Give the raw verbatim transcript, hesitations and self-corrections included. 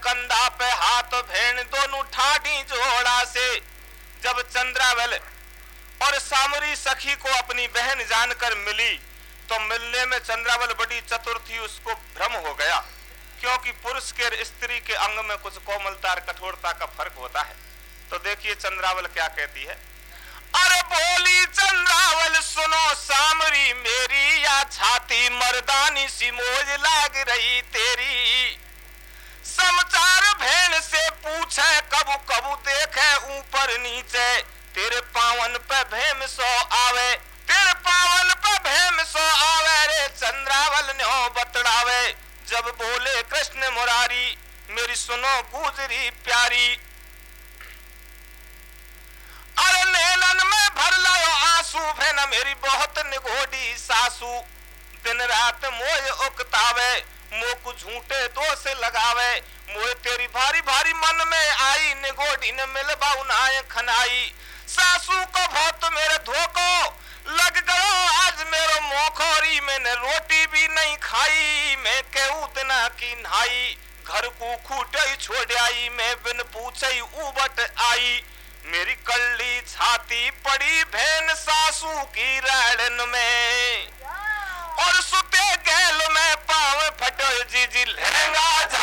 कंधा पे हाथ भेन दोनों ठाडी जोड़ा से। जब चंद्रावल और सामरी सखी को अपनी बहन जानकर मिली तो मिलने में चंद्रावल बड़ी चतुर थी, उसको भ्रम हो गया, क्योंकि पुरुष के स्त्री के अंग में कुछ कोमलता और कठोरता का फर्क होता है। तो देखिए चंद्रावल क्या कहती है। अरे बोली चंद्रावल सुनो सामरी मेरी, या छाती मर्दानी सी मोज लाग रही तेरी। समाचार भेड़ से पूछे कबू कबू देखे ऊपर नीचे, तेरे पावन पे भेम सो आवे, तेरे पावन पे भेम सो आवे रे चंद्रावल ने हो बतड़ावे। जब बोले कृष्ण मुरारी मेरी सुनो गुजरी प्यारी। अरे नैनन में भर लायो आंसू भेना मेरी बहुत निगोडी सासू। दिन रात मोय उकतावे मोकु झूठे दोष लगावे। मोय तेरी भारी भारी मन में आई निगोडी ने मिल बाउनाए खनाई। सासू को बहुत मेरे धोखो लग गयो आज मेरो मोखोरी, मैंने रोटी भी नहीं खाई मैं केहू दिना की नहाई। घर को खूटे छोड़ आई मैं बिन पूछे उबट आई। मेरी कल्ली छाती पड़ी भेन सासू की राड़न में, और सुते गैल में पाव फटो जी जी लहंगा